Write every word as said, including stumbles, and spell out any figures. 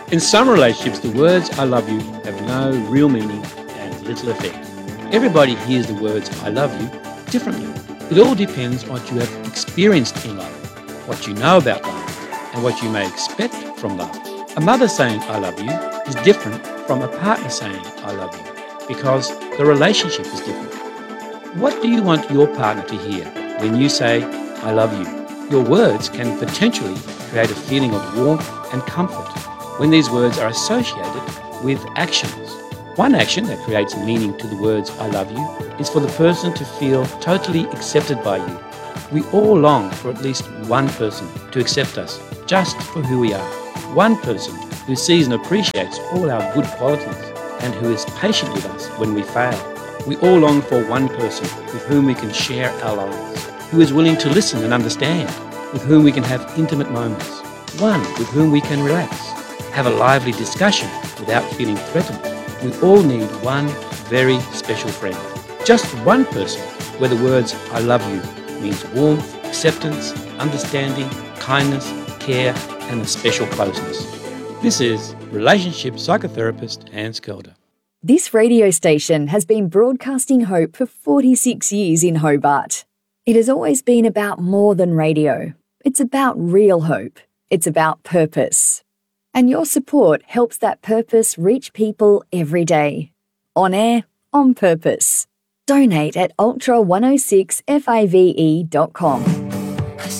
In some relationships, the words I love you have no real meaning and little effect. Everybody hears the words I love you differently. It all depends on what you have experienced in love, what you know about love, and what you may expect from love. A mother saying I love you is different from a partner saying I love you because the relationship is different. What do you want your partner to hear when you say I love you? Your words can potentially create a feeling of warmth and comfort when these words are associated with actions. One action that creates meaning to the words I love you is for the person to feel totally accepted by you. We all long for at least one person to accept us just for who we are. One person who sees and appreciates all our good qualities and who is patient with us when we fail. We all long for one person with whom we can share our lives, who is willing to listen and understand, with whom we can have intimate moments, one with whom we can relax, have a lively discussion without feeling threatened. We all need one very special friend. Just one person where the words I love you means warmth, acceptance, understanding, kindness, care, and a special closeness. This is relationship psychotherapist Hans Kelder. This radio station has been broadcasting hope for forty-six years in Hobart. It has always been about more than radio. It's about real hope. It's about purpose. And your support helps that purpose reach people every day. On air, on purpose. Donate at ultra one oh six five e dot com.